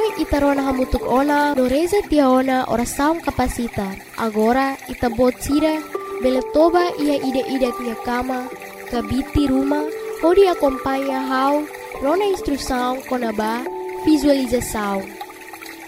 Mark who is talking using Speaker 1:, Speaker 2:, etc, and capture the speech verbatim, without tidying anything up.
Speaker 1: itarona hamutuk ona no reza tiaona ora saung kapasita. Agora itabot sira beletoba ia ida-ida tia kama kabiti rumah hodi acompanha hau rona instrução konaba visualização.